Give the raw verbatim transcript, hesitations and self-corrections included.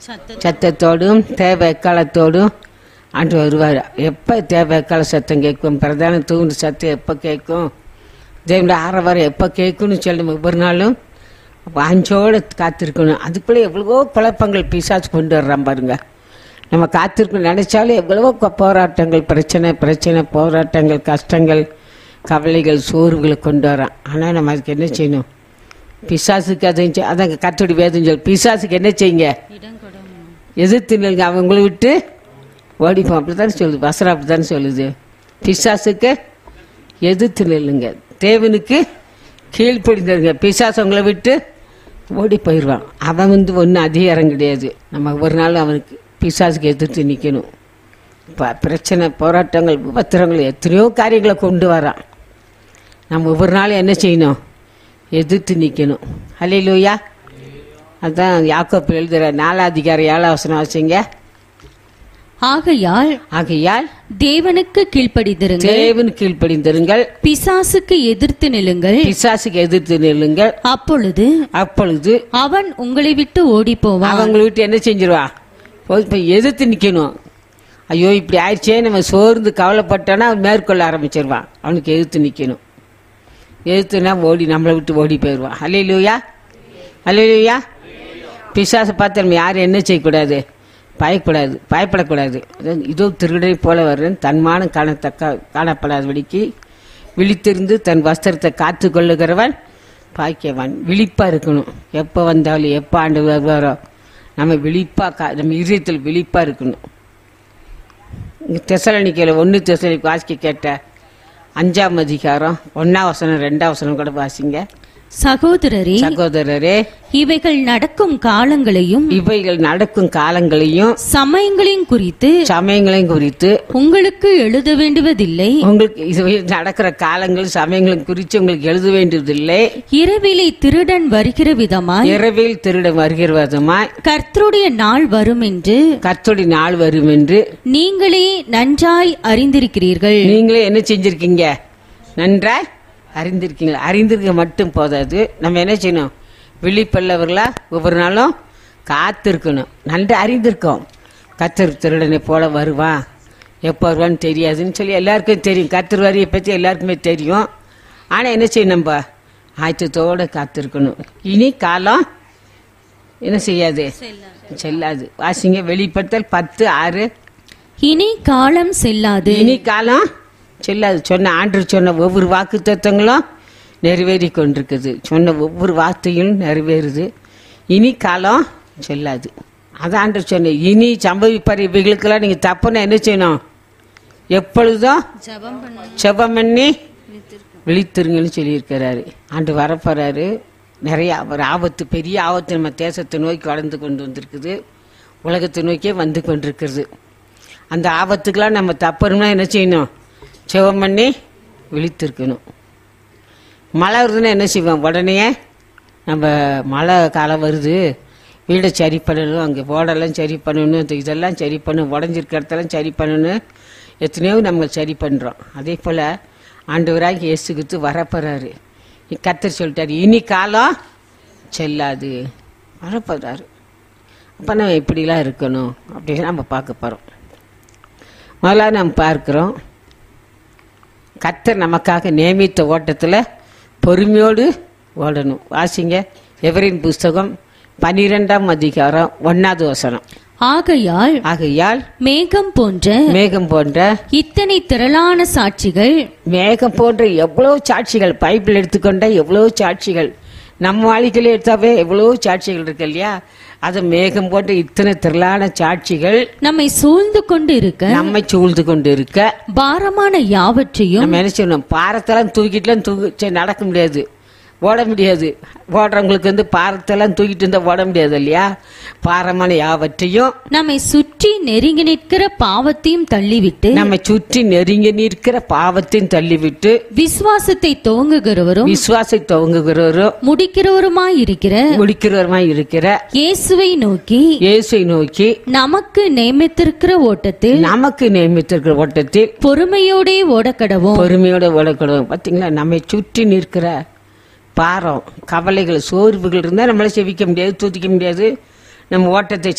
சத்தத்தோடும் தேவை எக்காலத்தோடும் ஆண்டு வருவார். எப்போ தேவை எக்கால சத்தம் கேட்கும், பிரதான தூண்டு சத்தம் எப்போ கேட்கும், தேவனுடைய ஆரவாரம் எப்போ கேட்கும்னு சொல்லி நம்ம ஒவ்வொரு நாளும் அஞ்சோடு காத்திருக்கணும். அதுக்குள்ளே எவ்வளவோ குழப்பங்கள் பிசாசு கொண்டு வர்றான் பாருங்க. நம்ம காத்திருக்கணும் நினைச்சாலும் எவ்வளவோ போராட்டங்கள், பிரச்சனை பிரச்சனை போராட்டங்கள், கஷ்டங்கள், கவலைகள், சோர்வுகளை கொண்டு வரான். ஆனால் நம்ம அதுக்கு என்ன செய்யணும்? பிசாசுக்கு அதை அதாங்க கர்த்தருடைய வேதம் சொல்லு, பிசாசுக்கு என்ன செய்யுங்க? எதிர்த்து நில்லுங்க, அவங்களை விட்டு ஓடிப்போம். அப்படித்தானே சொல்லுது வசனம், அப்படித்தானே சொல்லுது. பிசாசுக்கு எதிர்த்து நில்லுங்க, தேவனுக்கு கீழ்ப்படிந்துருங்க, பிசாசு உங்களை விட்டு ஓடி போயிடுவான். அவன் வந்து ஒன்றும் அதிகாரம் கிடையாது. நம்ம ஒரு நாள் அவனுக்கு பிசாசுக்கு எதிர்த்து நிற்கணும். இப்போ பிரச்சனை, போராட்டங்கள், உபத்திரங்கள், எத்தனையோ காரியங்களை கொண்டு வரான். நம்ம ஒவ்வொரு நாளும் என்ன செய்யணும்? எதிர்த்து நிற்கணும். ஹல்லேலூயா. அதான் யாக்கோப்பு எழுதுகிற நாலாம் அதிகாரம் ஏழாம் வசனம் வாசிங்க. ஆகையால் ஆகையால் தேவனுக்கு கீழ்ப்படிந்திருங்கள், தேவனுக்கு கீழ்ப்படிந்திருங்கள், பிசாசுக்கு எதிர்த்து நில்லுங்கள், பிசாசுக்கு எதிர்த்து நில்லுங்கள், அப்பொழுது அப்பொழுது அவன் உங்களை விட்டு ஓடி போவான். அவங்களை விட்டு என்ன செஞ்சிருவான்? இப்போ எதிர்த்து நிற்கணும். ஐயோ இப்படி ஆயிடுச்சே நம்ம சோர்ந்து கவலைப்பட்டோன்னா அவன் மேற்கொள்ள ஆரம்பிச்சிருவான். அவனுக்கு எதிர்த்து நிற்கணும். எதிர்த்துனா ஓடி நம்மளை விட்டு ஓடி போயிடுவான். ஹல்லேலூயா, ஹல்லேலூயா. பிசாசை பார்த்து நம்ம யாரும் என்ன செய்யக்கூடாது? பயப்படாது, பயப்படக்கூடாது. இதோ திருடனை போல வர்றேன், தன்மானம் காணத்தக்க காணப்படாதபடிக்கு விழித்திருந்து தன் வஸ்திரத்தை காத்து கொள்ளுகிறவன் பாக்கியவான். விழிப்பாக இருக்கணும். எப்போ வந்தாலும் எப்போ ஆண்டு வருவாரோ நம்ம விழிப்பாக, நம்ம இதயத்தில் விழிப்பாக இருக்கணும். தெசலோனிக்கேல ஒன்று தெசலோனிக்கே வாசிக்க கேட்ட அஞ்சாம் அதிகாரம் ஒன்னாம் வசனம் ரெண்டாம் வசனம் கூட வாசிங்க. சகோதரரே சகோதரரே இவைகள் நடக்கும் காலங்களையும் இவைகள் நடக்கும் காலங்களையும் சமயங்களையும் குறித்து சமயங்களையும் குறித்து உங்களுக்கு எழுத வேண்டுவதில்லை. உங்களுக்கு இது நடக்கிற காலங்கள் சமயங்களும் குறித்து உங்களுக்கு எழுத வேண்டியதில்லை. இரவிலே திருடன் வருகிற விதமாய் இரவில் திருடன் வருகிற விதமாய் கர்த்தருடைய நாள் வரும் என்று கர்த்தருடைய நாள் வரும் என்று நீங்களே நன்றாய் அறிந்திருக்கிறீர்கள். நீங்களே என்ன செஞ்சிருக்கீங்க? நன்றாய் அறிந்திருக்கீங்களா? அறிந்திருக்க மட்டும் போதாது, நம்ம என்ன செய்யணும்? விழிப்பல்லவர்களா ஒவ்வொரு நாளும் காத்திருக்கணும். நன்று அறிந்திருக்கோம். கர்த்தர் திருடனை போல வருவான், எப்போ வருவான்னு தெரியாதுன்னு சொல்லி எல்லாருக்கும் தெரியும். கர்த்தர் வரியை பற்றி எல்லாருக்குமே தெரியும். ஆனால் என்ன செய்யணும்? நம்ம ஆயத்தத்தோடு காத்திருக்கணும். இனி காலம் என்ன செய்யாது? செல்லாது. வாசிங்க வெளிப்படுத்தல் பத்து ஆறு. இனி காலம் செல்லாது. இனி காலம் செல்லாது. சொன்ன ஆண்டு சொன்ன ஒவ்வொரு வாக்கு தத்துவங்களும் நிறைவேறி கொண்டிருக்குது. சொன்ன ஒவ்வொரு வார்த்தையும் நிறைவேறுது. இனி காலம் செல்லாது. அதான் ஆண்டு சொன்ன இனி சம்பவிப்பார் இவைகளுக்கெல்லாம் நீங்கள் தப்புன்னா என்ன செய்யணும்? எப்பொழுதும் ஜெபம் பண்ணி விழித்திருங்கன்னு சொல்லியிருக்கிறாரு. ஆண்டு வரப்போறாரு. நிறைய ஒரு ஆபத்து, பெரிய ஆபத்து நம்ம தேசத்தை நோக்கி வளர்ந்து கொண்டு வந்திருக்குது. உலகத்தை நோக்கியே வந்து கொண்டிருக்கிறது. அந்த ஆபத்துக்கெல்லாம் நம்ம தப்பணும்னா என்ன செய்யணும்? ஜெபம் பண்ணி விழித்திருக்கணும். மழை வருதுன்னா என்ன செய்வோம்? உடனே நம்ம மழை காலம் வருது, வீடை சரி பண்ணணும், அங்கே ஓடெல்லாம் சரி பண்ணணும், இதெல்லாம் சரி பண்ணணும், உடஞ்சிருக்க இடத்தெல்லாம் சரி பண்ணணும், எத்தனையோ நம்ம சரி பண்ணுறோம். அதே போல் ஆண்டவராக இயேசு கிறிஸ்து வரப்போறாரு. கர்த்தர் சொல்லிட்டாரு இனி காலம் செல்லாது, வரப்போறாரு. அப்போ நம்ம இப்படிலாம் இருக்கணும் அப்படின்னு நம்ம பார்க்க போகிறோம். முதல்ல நம்ம பார்க்குறோம், கர்த்தர் நமக்காக நியமித்த ஓட்டத்தில் பொறுமையோடு ஓடணும். வாசிங்க எவரின் புஸ்தகம் பனிரெண்டாம் அதிகாரம் ஒன்னாவது வசனம். ஆகையால் ஆகையால் மேகம் போன்ற மேகம் போன்ற இத்தனை திரளான சாட்சிகள், மேகம் போன்ற எவ்வளவு சாட்சிகள், பைபிள் எடுத்துக்கொண்ட எவ்வளவு சாட்சிகள், நம்ம வாழ்க்கையில எடுத்தாவே எவ்வளவு சாட்சிகள் இருக்கு இல்லையா? அது மேகம் போன்ற இத்தனை திரளான சாட்சிகள் நம்மை சூழ்ந்து கொண்டு இருக்க நம்மை சூழ்ந்து கொண்டு இருக்க பாரமான யாவற்றையும் நம்ம என்ன செய்யணும்? பாரத்தெல்லாம் தூக்கிட்டுலாம் தூக்கி நடக்க முடியாது, ஓட முடியாது. ஓடுறவங்களுக்கு வந்து பாரத்தெல்லாம் தூக்கிட்டு இருந்தா ஓட முடியாது இல்லையா? பாரமான யாவற்றையும் நம்மை சுற்றி நெருங்கி நிற்கிற பாவத்தையும் தள்ளிவிட்டு நம்மை சுற்றி நெருங்கி நிற்கிற பாவத்தையும் தள்ளிவிட்டு விசுவாசத்தை துவங்குகிறவரும் விசுவாசத்தை துவங்குகிறவரும் முடிக்கிறவருமாய் இருக்கிற முடிக்கிறவருமாய் இருக்கிற இயேசுவை நோக்கி இயேசுவை நோக்கி நமக்கு நியமித்திருக்கிற ஓட்டத்தில் நமக்கு நியமித்திருக்கிற ஓட்டத்தில் பொறுமையோடே ஓடக்கடவோம். பொறுமையோட ஓடக்கடவும். பார்த்தீங்களா, நம்மை சுற்றி நிற்கிற பாரம், கவலைகள், சோர்வுகள் இருந்தால் நம்மளால செவிக்க முடியாது, தூத்திக்க முடியாது. நம்ம ஓட்டத்தை